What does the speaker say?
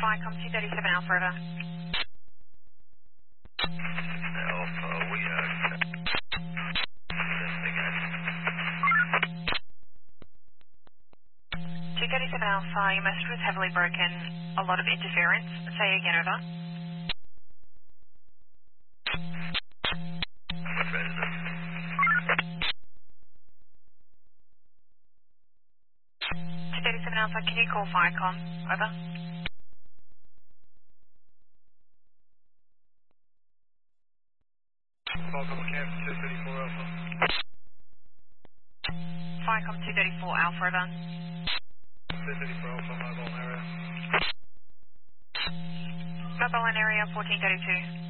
Vicom 237 Alpha River. Alpha, we are testing it. 237 Alpha, your message was heavily broken. A lot of interference. Say again, over. What bed is it? 237 Alpha, can you call Vicom? Over. Welcome Camp 234 Alpha. Vicom 234 Alpha River. 234 Alpha, mobile area. Mobile in area 1432.